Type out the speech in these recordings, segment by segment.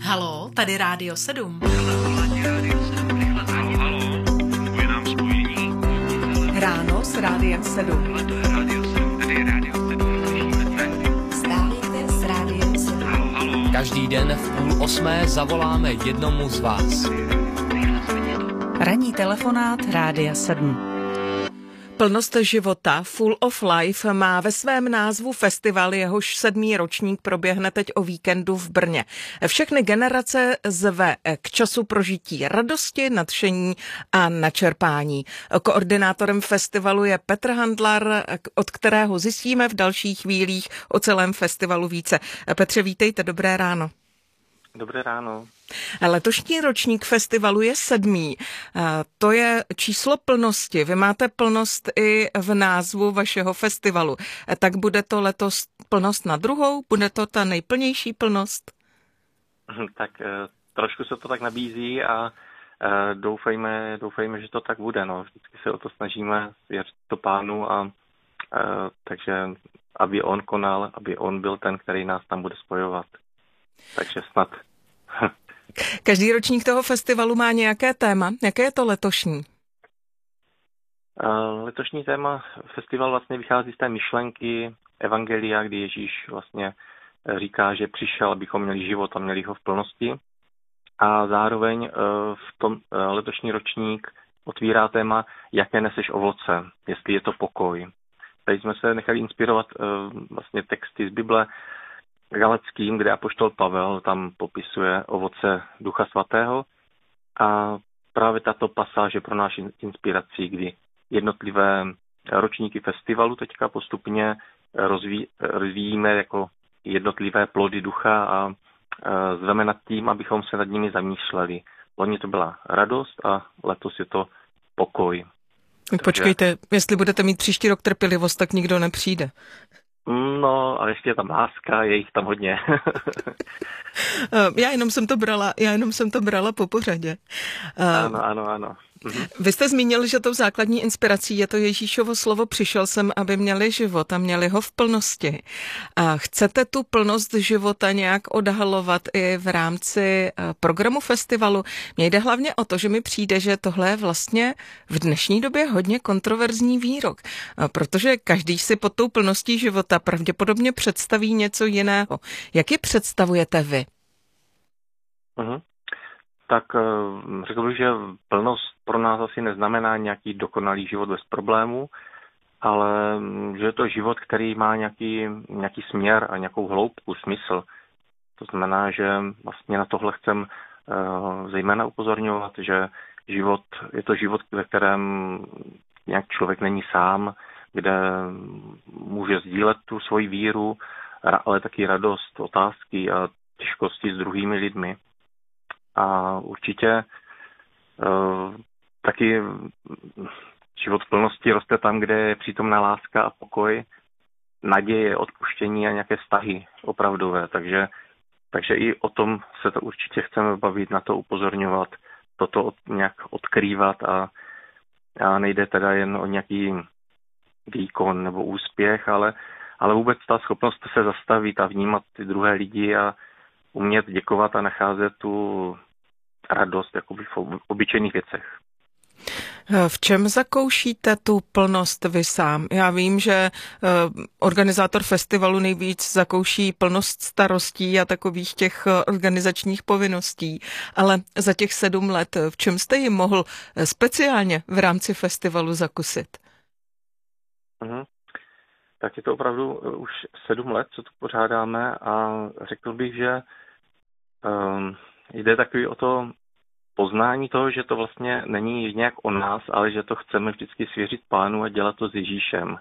Haló, tady Rádio 7. Haló, je nám spojení. Ráno s Rádiem 7. Tady je Rádio 7. Vstávejte s Rádiem 7. Haló. Každý den v 7:30 zavoláme jednomu z vás. Ranní telefonát Rádia 7. Plnost života Full of Life má ve svém názvu festival, jehož 7. ročník proběhne teď o víkendu v Brně. Všechny generace zve k času prožití radosti, nadšení a načerpání. Koordinátorem festivalu je Petr Handlar, od kterého zjistíme v dalších chvílích o celém festivalu více. Petře, vítejte, dobré ráno. Dobré ráno. Letošní ročník festivalu je 7. To je číslo plnosti. Vy máte plnost i v názvu vašeho festivalu. Tak bude to letos plnost na druhou? Bude to ta nejplnější plnost? Tak trošku se to tak nabízí a doufejme, že to tak bude. No. Vždycky se o to snažíme, věřit to Pánu a takže aby on konal, aby on byl ten, který nás tam bude spojovat. Takže snad. Každý ročník toho festivalu má nějaké téma. Jaké je to letošní? Letošní téma festival vlastně vychází z té myšlenky Evangelia, kdy Ježíš vlastně říká, že přišel, abychom měli život a měli ho v plnosti. A zároveň v tom letošní ročník otvírá téma, jaké neseš ovoce, jestli je to pokoj. Tady jsme se nechali inspirovat vlastně texty z Bible Galackým, kde apoštol Pavel tam popisuje ovoce Ducha Svatého a právě tato pasáž je pro nás inspirací, kdy jednotlivé ročníky festivalu teďka postupně rozvíjíme jako jednotlivé plody ducha a zveme nad tím, abychom se nad nimi zamýšleli. Loni to byla radost a letos je to pokoj. Počkejte, jestli budete mít příští rok trpělivost, tak nikdo nepřijde. No, a ještě je tam láska, je jich tam hodně. Já jenom jsem to brala po pořadě. Ano. Vy jste zmínil, že tou základní inspirací je to Ježíšovo slovo přišel jsem, aby měli život a měli ho v plnosti. A chcete tu plnost života nějak odhalovat i v rámci programu festivalu? Mně jde hlavně o to, že mi přijde, že tohle je vlastně v dnešní době hodně kontroverzní výrok, protože každý si pod tou plností života pravděpodobně představí něco jiného. Jak ji představujete vy? Tak řekl bych, že plnost pro nás asi neznamená nějaký dokonalý život bez problémů, ale že je to život, který má nějaký směr a nějakou hloubku, smysl. To znamená, že vlastně na tohle chcem zejména upozorňovat, že je to život, ve kterém nějak člověk není sám, kde může sdílet tu svoji víru, ale taky radost, otázky a těžkosti s druhými lidmi. A určitě taky život v plnosti roste tam, kde je přítomná láska a pokoj, naděje, odpuštění a nějaké vztahy opravdové. Takže i o tom se to určitě chceme bavit, na to upozorňovat, toto nějak odkrývat a nejde teda jen o nějaký výkon nebo úspěch, ale vůbec ta schopnost se zastavit a vnímat ty druhé lidi a umět děkovat a nacházet tu radost jakoby v obyčejných věcech. V čem zakoušíte tu plnost vy sám? Já vím, že organizátor festivalu nejvíc zakouší plnost starostí a takových těch organizačních povinností, ale za těch 7 let, v čem jste ji mohl speciálně v rámci festivalu zakusit? Tak je to opravdu už 7 let, co to pořádáme a řekl bych, že jde takový o to poznání toho, že to vlastně není nějak o nás, ale že to chceme vždycky svěřit Pánu a dělat to s Ježíšem.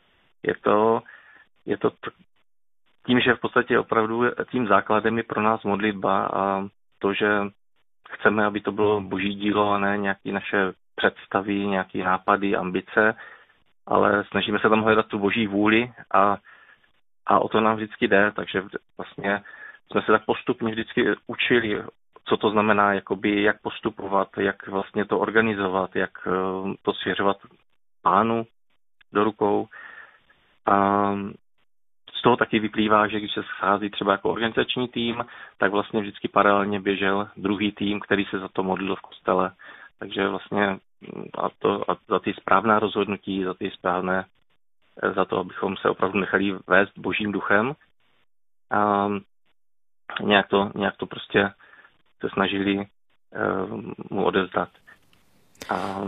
Je to tím, že v podstatě opravdu tím základem je pro nás modlitba a to, že chceme, aby to bylo boží dílo a ne nějaké naše představy, nějaké nápady, ambice, ale snažíme se tam hledat tu boží vůli a o to nám vždycky jde, takže vlastně jsme se tak postupně vždycky učili, co to znamená, jakoby, jak postupovat, jak vlastně to organizovat, jak to svěřovat Pánu do rukou. A z toho taky vyplývá, že když se schází třeba jako organizační tým, tak vlastně vždycky paralelně běžel druhý tým, který se za to modlil v kostele. Takže vlastně a za ty správná rozhodnutí, za to, abychom se opravdu nechali vést Božím duchem a nějak to prostě se snažili mu odevzdat. A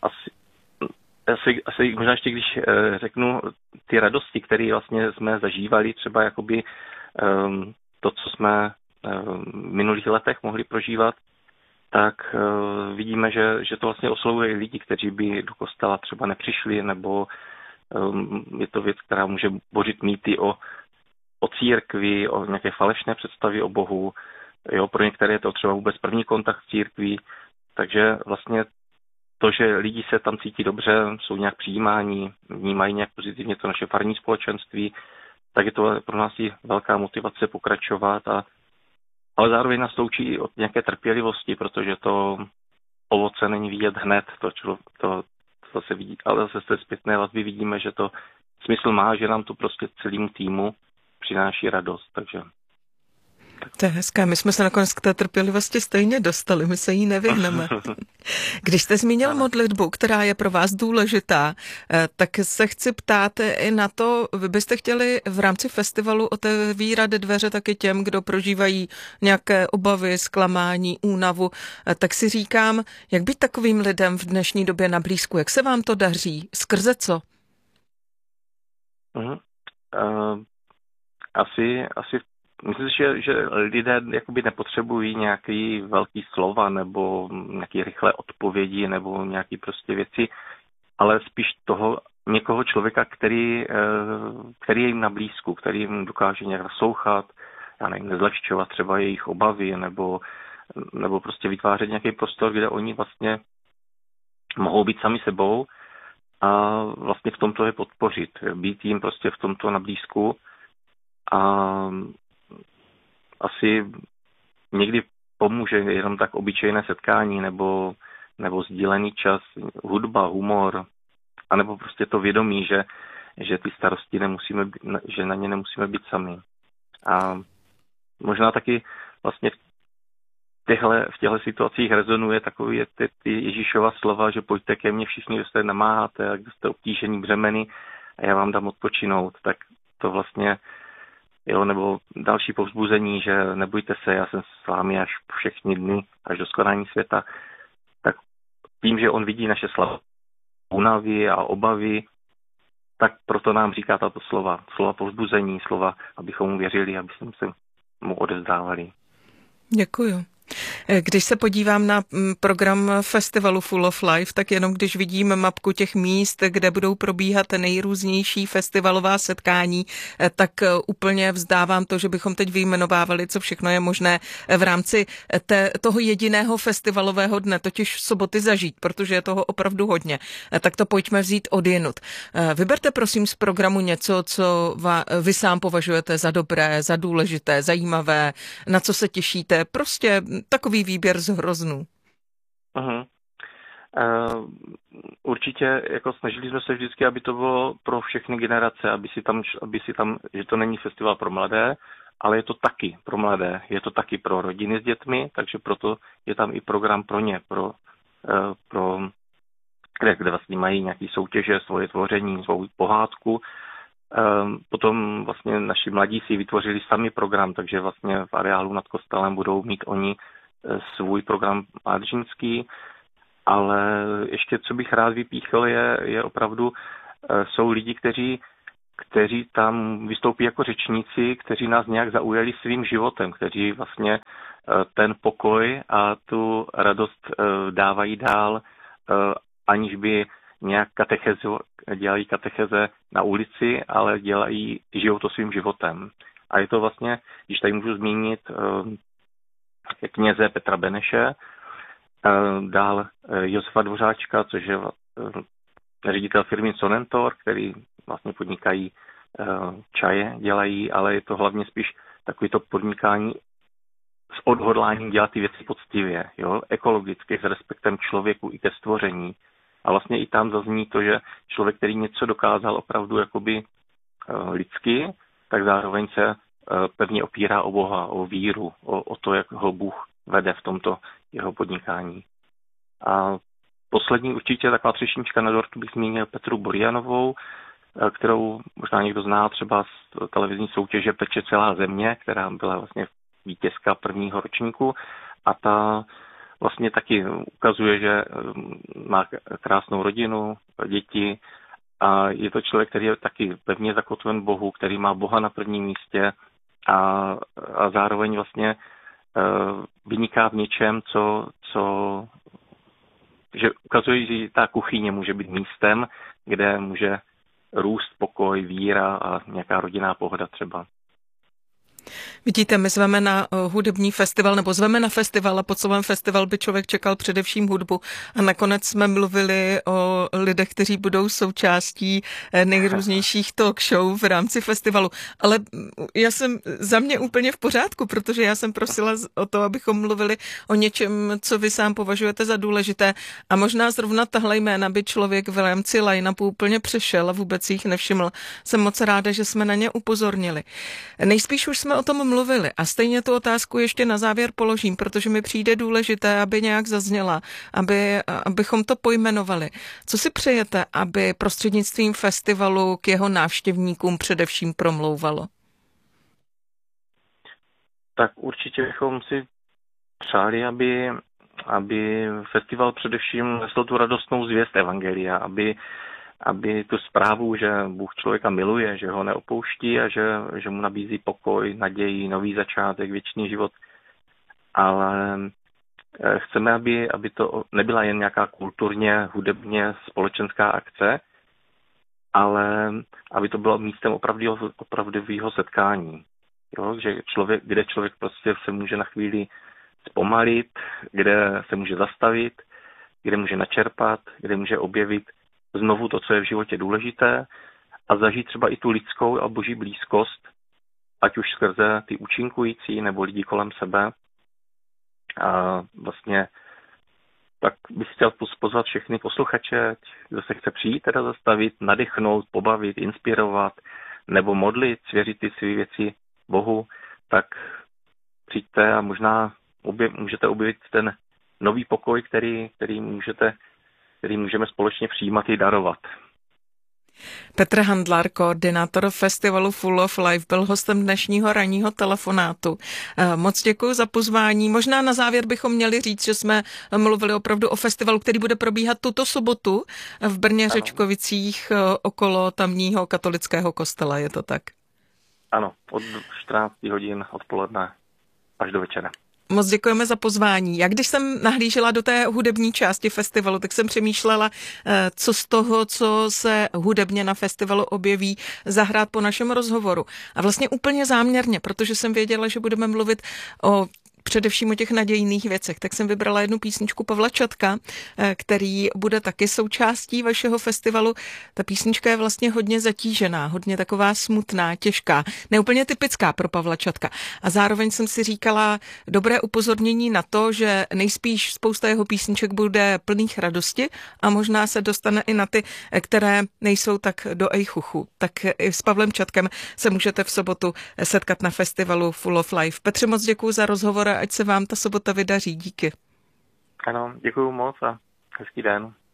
asi možná ještě, když řeknu ty radosti, které vlastně jsme zažívali, třeba jakoby to, co jsme v minulých letech mohli prožívat, tak vidíme, že to vlastně oslovuje lidi, kteří by do kostela třeba nepřišli, nebo je to věc, která může bořit mýty o církvi, o nějaké falešné představy o Bohu. Jo, pro některé je to třeba vůbec první kontakt s církví, takže vlastně to, že lidi se tam cítí dobře, jsou nějak přijímáni, vnímají nějak pozitivně to naše farní společenství, tak je to pro nás i velká motivace pokračovat, ale zároveň nás to učí od nějaké trpělivosti, protože to ovoce není vidět hned, to zase vidí, ale zase z té zpětné vazby vidíme, že to smysl má, že nám to prostě celému týmu přináší radost, takže... To je hezké, my jsme se nakonec k té trpělivosti stejně dostali, my se jí nevyhneme. Když jste zmínil modlitbu, která je pro vás důležitá, tak se chci ptát i na to, vy byste chtěli v rámci festivalu otevírat dveře taky těm, kdo prožívají nějaké obavy, zklamání, únavu, tak si říkám, jak být takovým lidem v dnešní době na blízku, jak se vám to daří, skrze co? Asi myslím si, že lidé jakoby nepotřebují nějaký velký slova nebo nějaké rychlé odpovědi nebo nějaké prostě věci, ale spíš někoho člověka, který je jim na blízku, který jim dokáže nějak naslouchat, já nevím, nezlehčovat třeba jejich obavy nebo prostě vytvářet nějaký prostor, kde oni vlastně mohou být sami sebou a vlastně v tomto je podpořit, být jim prostě v tomto na blízku a asi někdy pomůže jenom tak obyčejné setkání nebo sdílený čas, hudba, humor, anebo prostě to vědomí, že ty starosti že na ně nemusíme být sami. A možná taky vlastně v těchto situacích rezonuje takové ty Ježíšova slova, že pojďte ke mně všichni, kdo jste namáháte a kdo jste obtížení břemeny a já vám dám odpočinout. Tak to vlastně jo, nebo další povzbuzení, že nebojte se, já jsem s vámi až všechny dny, až do skonání světa. Tak tím, že on vidí naše únavy a obavy, tak proto nám říká tato slova povzbuzení, slova, abychom mu věřili, abychom se mu odevzdávali. Děkuju. Když se podívám na program festivalu Full of Life, tak jenom když vidím mapku těch míst, kde budou probíhat nejrůznější festivalová setkání, tak úplně vzdávám to, že bychom teď vyjmenovávali, co všechno je možné v rámci toho jediného festivalového dne, totiž soboty zažít, protože je toho opravdu hodně. Tak to pojďme vzít odjinud. Vyberte prosím z programu něco, co vy sám považujete za dobré, za důležité, zajímavé, na co se těšíte, prostě takový výběr z hroznů. Určitě jako snažili jsme se vždycky, aby to bylo pro všechny generace, aby si tam, že to není festival pro mladé, ale je to taky pro mladé, je to taky pro rodiny s dětmi, takže proto je tam i program pro ně, kde vlastně mají nějaké soutěže, svoje tvoření, svou pohádku. Potom vlastně naši mladí si vytvořili sami program, takže vlastně v areálu nad kostelem budou mít oni svůj program mládežnický, ale ještě co bych rád vypíchl je opravdu, jsou lidi, kteří tam vystoupí jako řečníci, kteří nás nějak zaujali svým životem, kteří vlastně ten pokoj a tu radost dávají dál, aniž by nějak dělají katecheze na ulici, ale žijou to svým životem. A je to vlastně, když tady můžu zmínit kněze Petra Beneše, dál Josefa Dvořáčka, což je ředitel firmy Sonentor, který vlastně podnikají čaje, dělají, ale je to hlavně spíš takový to podnikání s odhodláním dělat ty věci poctivě, jo? Ekologicky, s respektem člověku i ke stvoření. A vlastně i tam zazní to, že člověk, který něco dokázal opravdu jakoby lidsky, tak zároveň se pevně opírá o Boha, o víru, o to, jak ho Bůh vede v tomto jeho podnikání. A poslední určitě taková třešnička na dortu bych zmínil Petru Burianovou, kterou možná někdo zná třeba z televizní soutěže Peče celá země, která byla vlastně vítězka prvního ročníku, a ta vlastně taky ukazuje, že má krásnou rodinu, děti, a je to člověk, který je taky pevně zakotven Bohu, který má Boha na prvním místě a zároveň vlastně vyniká v něčem, že ukazuje, že ta kuchyně může být místem, kde může růst pokoj, víra a nějaká rodinná pohoda třeba. Vidíte, my zveme na hudební festival, nebo zveme na festival a po celém festival by člověk čekal především hudbu. A nakonec jsme mluvili o lidech, kteří budou součástí nejrůznějších talk show v rámci festivalu. Ale já jsem za mě úplně v pořádku, protože já jsem prosila o to, abychom mluvili o něčem, co vy sám považujete za důležité. A možná zrovna tahle jména by člověk v rámci line-upu úplně přešel a vůbec jich nevšiml. Jsem moc ráda, že jsme na ně upozornili. Nejspíš už jsme o tom mluvili a stejně tu otázku ještě na závěr položím, protože mi přijde důležité, aby nějak zazněla, abychom to pojmenovali. Co si přejete, aby prostřednictvím festivalu k jeho návštěvníkům především promlouvalo? Tak určitě bychom si přáli, aby festival především nesl tu radostnou zvěst evangelia, aby tu zprávu, že Bůh člověka miluje, že ho neopouští a že mu nabízí pokoj, naději, nový začátek, věčný život. Ale chceme, aby to nebyla jen nějaká kulturně, hudebně společenská akce, ale aby to bylo místem opravdového setkání. Jo? Kde člověk prostě se může na chvíli zpomalit, kde se může zastavit, kde může načerpat, kde může objevit znovu to, co je v životě důležité, a zažít třeba i tu lidskou a boží blízkost, ať už skrze ty účinkující nebo lidi kolem sebe. A vlastně tak bych chtěl pozvat všechny posluchače, kdo se chce přijít teda zastavit, nadechnout, pobavit, inspirovat nebo modlit, svěřit ty své věci Bohu, tak přijďte a možná můžete objevit ten nový pokoj, který můžeme společně přijímat i darovat. Petr Handlar, koordinátor festivalu Full of Life, byl hostem dnešního ranního telefonátu. Moc děkuji za pozvání. Možná na závěr bychom měli říct, že jsme mluvili opravdu o festivalu, který bude probíhat tuto sobotu v Brně Řečkovicích okolo tamního katolického kostela. Je to tak? Ano, od 14 hodin odpoledne až do večera. Moc děkujeme za pozvání. Já když jsem nahlížela do té hudební části festivalu, tak jsem přemýšlela, co z toho, co se hudebně na festivalu objeví, zahrát po našem rozhovoru. A vlastně úplně záměrně, protože jsem věděla, že budeme mluvit především o těch nadějných věcech, tak jsem vybrala jednu písničku Pavla Čatka, který bude taky součástí vašeho festivalu. Ta písnička je vlastně hodně zatížená, hodně taková smutná, těžká, neúplně typická pro Pavla Čatka. A zároveň jsem si říkala dobré upozornění na to, že nejspíš spousta jeho písniček bude plných radosti a možná se dostane i na ty, které nejsou tak do ejchuchu. Tak i s Pavlem Čatkem se můžete v sobotu setkat na festivalu Full of Life. Petře, moc děkuju za rozhovor. Ať se vám ta sobota vydaří. Díky. Ano, děkuju moc a hezký den.